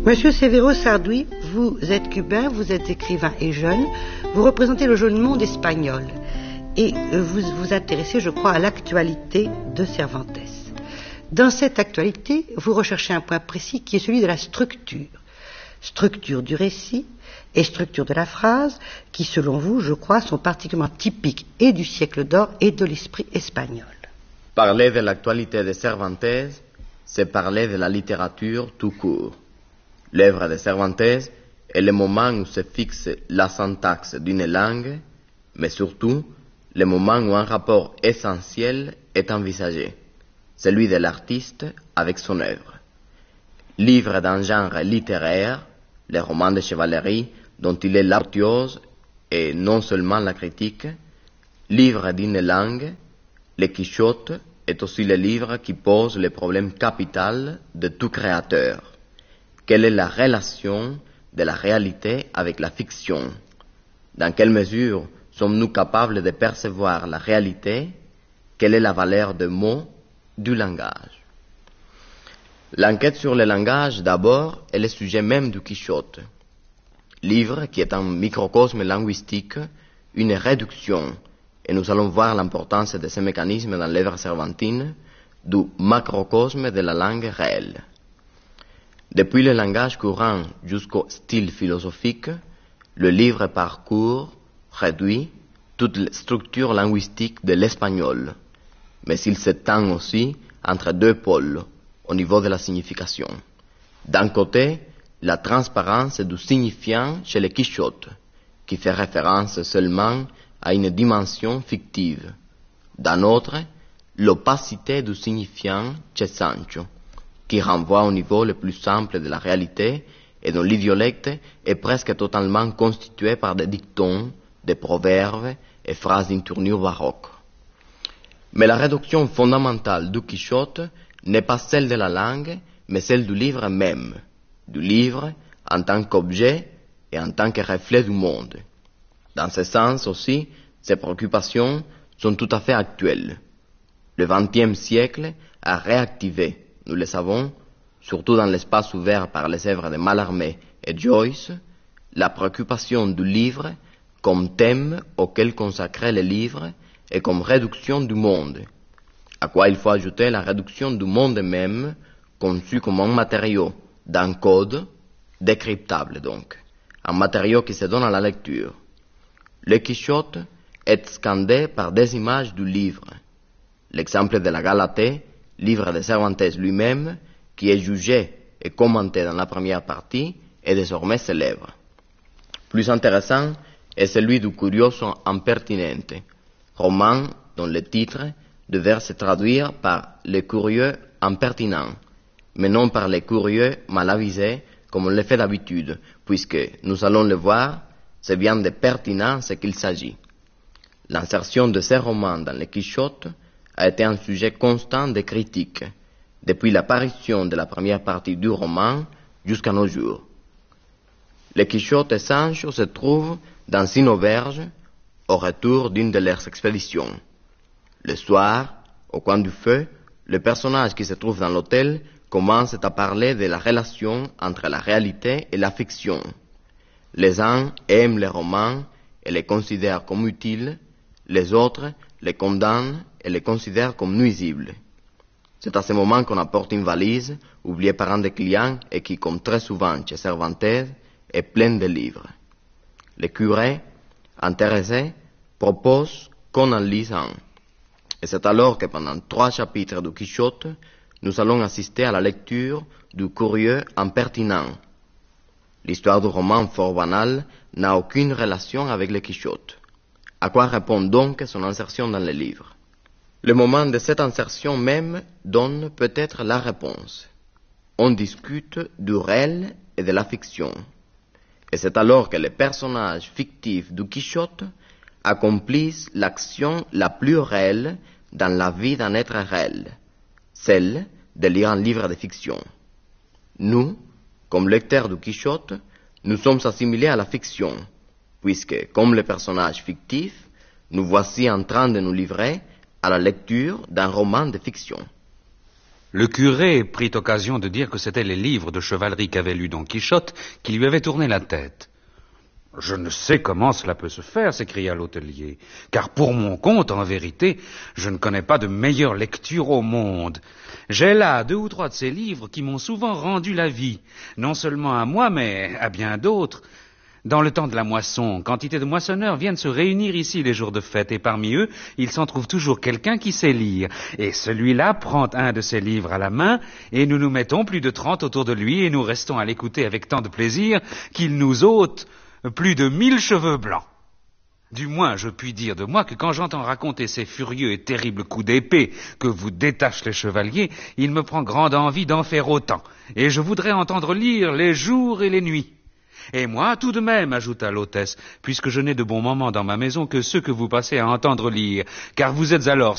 Monsieur Severo Sarduy, vous êtes cubain, vous êtes écrivain et jeune, vous représentez le jeune monde espagnol et vous vous intéressez, je crois, à l'actualité de Cervantes. Dans cette actualité, vous recherchez un point précis qui est celui de la structure. Structure du récit et structure de la phrase qui, selon vous, je crois, sont particulièrement typiques et du siècle d'or et de l'esprit espagnol. Parler de l'actualité de Cervantes, c'est parler de la littérature tout court. L'œuvre de Cervantes est le moment où se fixe la syntaxe d'une langue, mais surtout le moment où un rapport essentiel est envisagé, celui de l'artiste avec son œuvre. Livre d'un genre littéraire, les romans de chevalerie dont il est l'apothéose et non seulement la critique, livre d'une langue, le Quichotte est aussi le livre qui pose le problème capital de tout créateur. Quelle est la relation de la réalité avec la fiction? Dans quelle mesure sommes-nous capables de percevoir la réalité? Quelle est la valeur des mots, du langage? L'enquête sur le langage, d'abord, est le sujet même du Quichotte. Livre qui est un microcosme linguistique, une réduction, et nous allons voir l'importance de ce mécanisme dans l'œuvre cervantine, du macrocosme de la langue réelle. Depuis le langage courant jusqu'au style philosophique, le livre parcourt, réduit, toute la structure linguistique de l'espagnol, mais il s'étend aussi entre deux pôles au niveau de la signification. D'un côté, la transparence du signifiant chez le Quichotte, qui fait référence seulement à une dimension fictive. D'un autre, l'opacité du signifiant chez Sancho, qui renvoie au niveau le plus simple de la réalité et dont l'idiolecte est presque totalement constitué par des dictons, des proverbes et phrases d'une tournure baroque. Mais la réduction fondamentale du Quichotte n'est pas celle de la langue, mais celle du livre même, du livre en tant qu'objet et en tant que reflet du monde. Dans ce sens aussi, ces préoccupations sont tout à fait actuelles. Le XXe siècle a réactivé, nous le savons, surtout dans l'espace ouvert par les œuvres de Mallarmé et Joyce, la préoccupation du livre comme thème auquel consacrer le livre et comme réduction du monde, à quoi il faut ajouter la réduction du monde même, conçu comme un matériau d'un code, décryptable donc, un matériau qui se donne à la lecture. Le Quichotte est scandé par des images du livre. L'exemple de la Galatée, livre de Cervantes lui-même, qui est jugé et commenté dans la première partie, est désormais célèbre. Plus intéressant est celui du Curioso Impertinente, roman dont le titre devait se traduire par « le curieux impertinent », mais non par « le curieux mal avisé » comme on le fait d'habitude, puisque, nous allons le voir, c'est bien de pertinence qu'il s'agit. L'insertion de ces romans dans le Quichotte a été un sujet constant de critique, depuis l'apparition de la première partie du roman jusqu'à nos jours. Le Quichotte et Sancho se trouvent dans une auberge au retour d'une de leurs expéditions. Le soir, au coin du feu, le personnage qui se trouve dans l'hôtel commence à parler de la relation entre la réalité et la fiction. Les uns aiment les romans et les considèrent comme utiles, les autres les condamnent et les considèrent comme nuisibles. C'est à ce moment qu'on apporte une valise, oubliée par un des clients et qui, comme très souvent chez Cervantes, est pleine de livres. Le curé, intéressé, propose qu'on en lise un. Et c'est alors que pendant 3 chapitres du Quichotte, nous allons assister à la lecture du Curieux Impertinent. L'histoire du roman fort banal n'a aucune relation avec le Quichotte. À quoi répond donc son insertion dans le livre? Le moment de cette insertion même donne peut-être la réponse. On discute du réel et de la fiction. Et c'est alors que les personnages fictifs du Quichotte accomplissent l'action la plus réelle dans la vie d'un être réel, celle de lire un livre de fiction. Nous, comme lecteurs du Quichotte, nous sommes assimilés à la fiction, puisque, comme les personnages fictifs, nous voici en train de nous livrer à la lecture d'un roman de fiction. Le curé prit occasion de dire que c'étaient les livres de chevalerie qu'avait lu Don Quichotte qui lui avaient tourné la tête. « Je ne sais comment cela peut se faire, s'écria l'hôtelier, car pour mon compte, en vérité, je ne connais pas de meilleure lecture au monde. J'ai là 2 ou 3 de ces livres qui m'ont souvent rendu la vie, non seulement à moi, mais à bien d'autres. Dans le temps de la moisson, quantité de moissonneurs viennent se réunir ici les jours de fête, et parmi eux, il s'en trouve toujours quelqu'un qui sait lire. Et celui-là prend un de ces livres à la main, et nous nous mettons plus de 30 autour de lui, et nous restons à l'écouter avec tant de plaisir qu'il nous ôte plus de 1000 cheveux blancs. Du moins, je puis dire de moi que quand j'entends raconter ces furieux et terribles coups d'épée que vous détachent les chevaliers, il me prend grande envie d'en faire autant, et je voudrais entendre lire les jours et les nuits. Et moi, tout de même, ajouta l'hôtesse, puisque je n'ai de bons moments dans ma maison que ceux que vous passez à entendre lire, car vous êtes alors